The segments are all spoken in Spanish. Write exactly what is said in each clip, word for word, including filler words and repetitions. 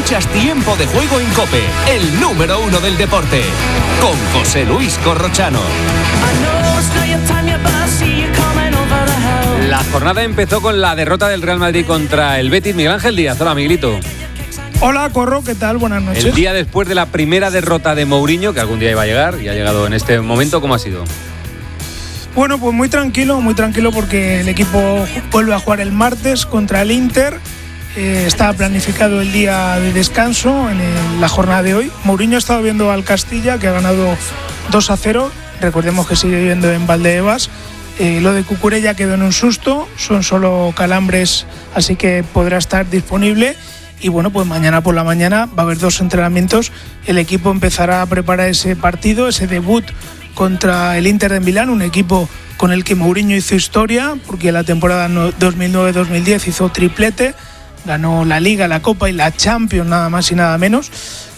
Escuchas Tiempo de Juego en COPE, el número uno del deporte, con José Luis Corrochano. La jornada empezó con la derrota del Real Madrid contra el Betis. Miguel Ángel Díaz, hola Miguelito. Hola Corro, ¿qué tal? Buenas noches. El día después de la primera derrota de Mourinho, que algún día iba a llegar y ha llegado en este momento, ¿cómo ha sido? Bueno, pues muy tranquilo, muy tranquilo porque el equipo vuelve a jugar el martes contra el Inter. Eh, está planificado el día de descanso en el, la jornada de hoy. Mourinho ha estado viendo al Castilla, que ha ganado dos a cero. Recordemos que sigue viviendo en Valdebebas. Eh, lo de Cucurella quedó en un susto, son solo calambres, así que podrá estar disponible. Y bueno, pues mañana por la mañana va a haber dos entrenamientos. El equipo empezará a preparar ese partido, ese debut contra el Inter de Milán, un equipo con el que Mourinho hizo historia, porque la temporada dos mil nueve dos mil diez hizo triplete, ganó la Liga, la Copa y la Champions, nada más y nada menos.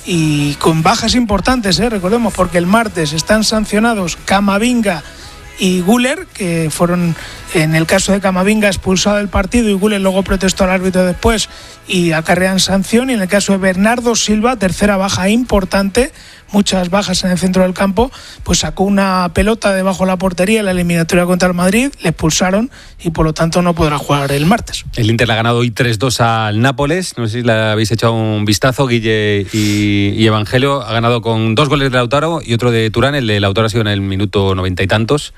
Y con bajas importantes, ¿eh? Recordemos, porque el martes están sancionados Camavinga y Güler, que fueron, en el caso de Camavinga, expulsado del partido, y Güler luego protestó al árbitro después y acarrean sanción. Y en el caso de Bernardo Silva, tercera baja importante, muchas bajas en el centro del campo, pues sacó una pelota debajo de la portería en la eliminatoria contra el Madrid, le expulsaron y por lo tanto no podrá jugar el martes. El Inter le ha ganado hoy tres dos al Nápoles, no sé si le habéis echado un vistazo, Guille y, y Evangelio. Ha ganado con dos goles de Lautaro y otro de Turán. El de Lautaro ha sido en el minuto noventa y tantos.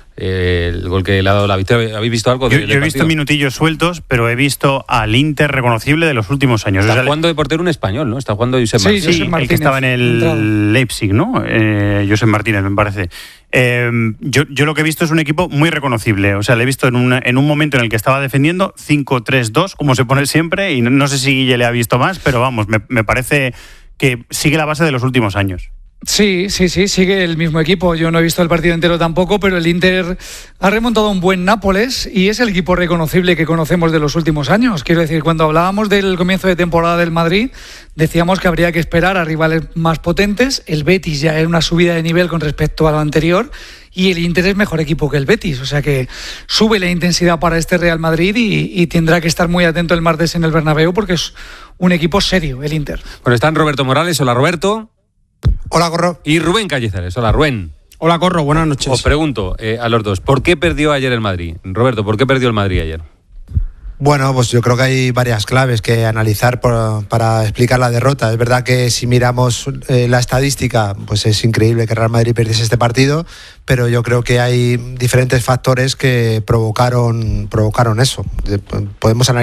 Eh, el gol que le ha dado la victoria. ¿Habéis visto algo? Yo, de, yo he visto minutillos sueltos, pero he visto al Inter reconocible de los últimos años. Está o sea, jugando de portero un español, ¿no? Está jugando Josep sí, Martínez. Sí, Josep Martínez, el que estaba en el entrado. Leipzig, ¿no? Eh, Josep Martínez, me parece. Eh, yo, yo lo que he visto es un equipo muy reconocible. O sea, le he visto en, una, en un momento en el que estaba defendiendo cinco tres dos, como se pone siempre, y no, no sé si Guille le ha visto más, pero vamos, me, me parece que sigue la base de los últimos años. Sí, sí, sí, sigue el mismo equipo. Yo no he visto el partido entero tampoco, pero el Inter ha remontado un buen Nápoles y es el equipo reconocible que conocemos de los últimos años. Quiero decir, cuando hablábamos del comienzo de temporada del Madrid, decíamos que habría que esperar a rivales más potentes. El Betis ya era una subida de nivel con respecto a lo anterior y el Inter es mejor equipo que el Betis. O sea que sube la intensidad para este Real Madrid y, y tendrá que estar muy atento el martes en el Bernabéu porque es un equipo serio el Inter. Bueno, están Roberto Morales. Hola, Roberto. Hola, Corro. Y Rubén Cañizares. Hola, Rubén. Hola, Corro. Buenas noches. Os pregunto eh, a los dos, ¿por qué perdió ayer el Madrid? Roberto, ¿por qué perdió el Madrid ayer? Bueno, pues yo creo que hay varias claves que analizar por, para explicar la derrota. Es verdad que si miramos eh, la estadística, pues es increíble que Real Madrid perdiese este partido, pero yo creo que hay diferentes factores que provocaron, provocaron eso. Podemos analizar